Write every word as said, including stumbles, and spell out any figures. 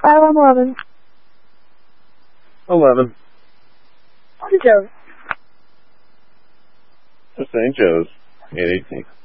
five one eleven. Eleven. To Joe's. To Saint Joe's. eight eighteen.